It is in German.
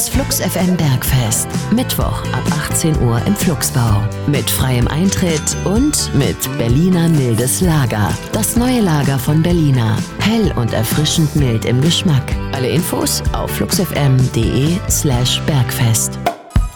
Das Flux FM Bergfest. Mittwoch ab 18 Uhr im Fluxbau. Mit freiem Eintritt und mit Berliner mildes Lager. Das neue Lager von Berliner. Hell und erfrischend mild im Geschmack. Alle Infos auf fluxfm.de/Bergfest.